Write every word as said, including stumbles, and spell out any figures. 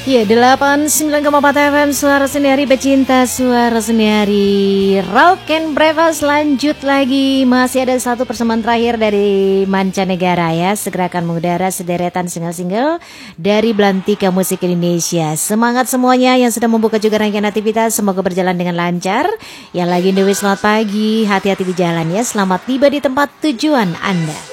Ya, delapan puluh sembilan koma empat F M Suara Sendiri Pecinta Suara Sendiri. Rock and Breakfast lanjut lagi. Masih ada satu persembahan terakhir dari mancanegara ya. Segera akan mengudara sederetan single-single dari Belantika Musik Indonesia. Semangat semuanya yang sedang membuka juga rangkaian aktivitas. Semoga berjalan dengan lancar. Yang lagi in the way, selamat pagi. Hati-hati di jalan ya. Selamat tiba di tempat tujuan Anda.